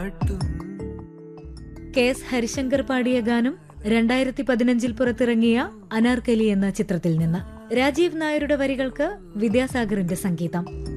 K S Harishankar പാടിയ ഗാനം 2015 പുറത്തിറങ്ങിയ അനാർക്കലി എന്ന ചിത്രത്തിൽ നിന്ന്. രാജീവ് നായരുടെ വരികൾക്ക് വിദ്യാസാഗറിന്റെ സംഗീതം.